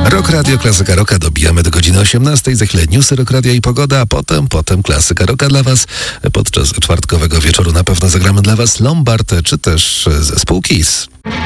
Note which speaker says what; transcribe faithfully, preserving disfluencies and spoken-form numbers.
Speaker 1: Rock Radio, Klasyka Rocka, dobijamy do godziny osiemnastej. Za chwilę newsy Rock Radio i pogoda, a potem, potem Klasyka Rocka dla Was. Podczas czwartkowego wieczoru na pewno zagramy dla Was Lombard, czy też zespół Kiss.